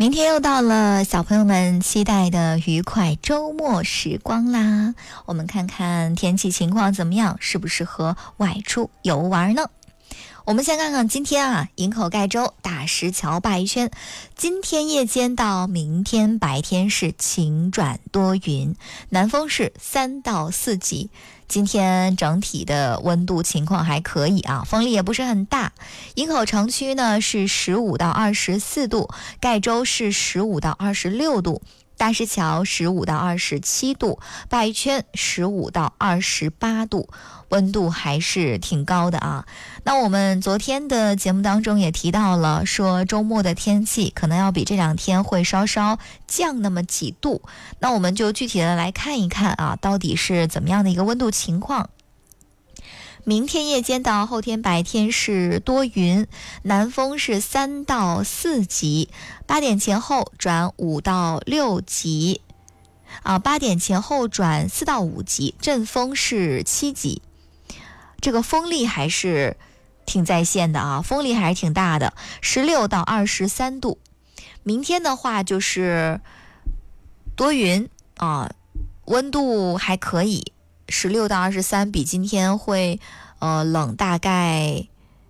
明天又到了小朋友们期待的愉快周末时光啦，我们看看天气情况怎么样，适不适合外出游玩呢？我们先看看今天啊，营口盖州大石桥鲅鱼圈，今天夜间到明天白天是晴转多云，南风是3到4级。今天整体的温度情况还可以啊，风力也不是很大。营口城区呢是15到24度，盖州是15到26度，大石桥15到27度，鲅鱼圈15到28度，温度还是挺高的啊。那我们昨天的节目当中也提到了，说周末的天气可能要比这2天会稍稍降那么几度。那我们就具体的来看一看啊，到底是怎么样的一个温度情况。明天夜间到后天白天是多云，南风是3到4级，8点前后转5到6级，8点前后转4到5级，阵风是7级。这个风力还是挺在线的啊，风力还是挺大的，16到23度。明天的话就是多云啊，温度还可以，16到23，比今天会冷大概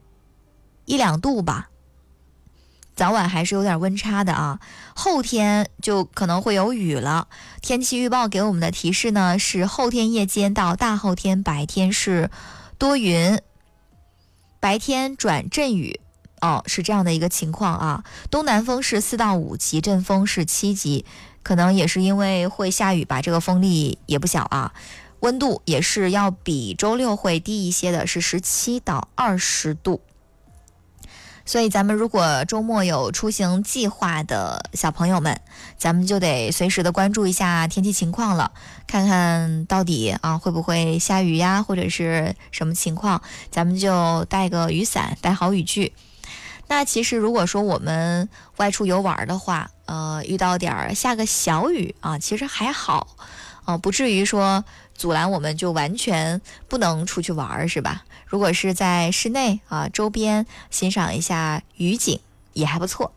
1-2度吧，早晚还是有点温差的啊。后天就可能会有雨了，天气预报给我们的提示呢是后天夜间到大后天白天是多云，白天转阵雨是这样的一个情况啊。东南风是4到5级，阵风是7级，可能也是因为会下雨吧，这个风力也不小啊。温度也是要比周六会低一些的，是17到20度。所以咱们如果周末有出行计划的小朋友们，咱们就得随时的关注一下天气情况了，看看到底会不会下雨呀，或者是什么情况，咱们就带个雨伞，带好雨具。那其实如果说我们外出游玩的话，遇到点下个小雨啊，其实还好，不至于说阻拦我们就完全不能出去玩，是吧？如果是在室内周边欣赏一下雨景也还不错。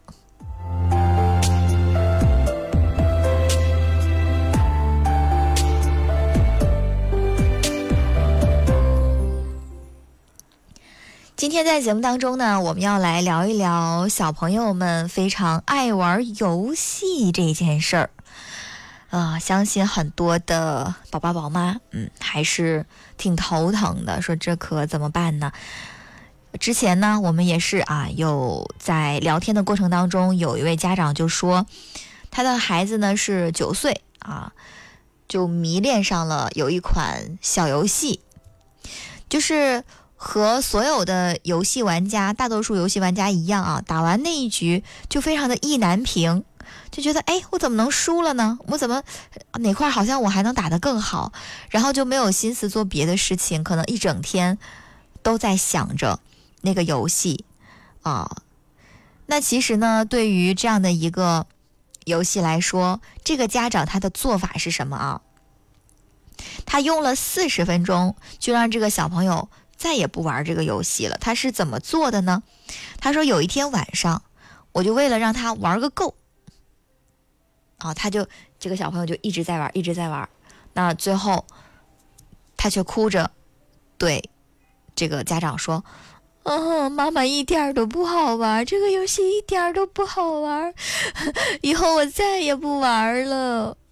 今天在节目当中呢，我们要来聊一聊小朋友们非常爱玩游戏这件事儿。相信很多的宝爸宝妈还是挺头疼的，说这可怎么办呢？之前呢我们也是有在聊天的过程当中，有一位家长就说他的孩子呢是9岁就迷恋上了有一款小游戏，就是和所有的游戏玩家，大多数游戏玩家一样打完那一局就非常的意难平，就觉得我怎么能输了呢？我怎么哪块好像我还能打得更好，然后就没有心思做别的事情，可能一整天都在想着那个游戏那其实呢，对于这样的一个游戏来说，这个家长他的做法是什么他用了40分钟就让这个小朋友再也不玩这个游戏了。他是怎么做的呢？他说有一天晚上，我就为了让他玩个够这个小朋友就一直在玩，那最后他却哭着对这个家长说，妈妈一点都不好玩，这个游戏一点都不好玩，以后我再也不玩了。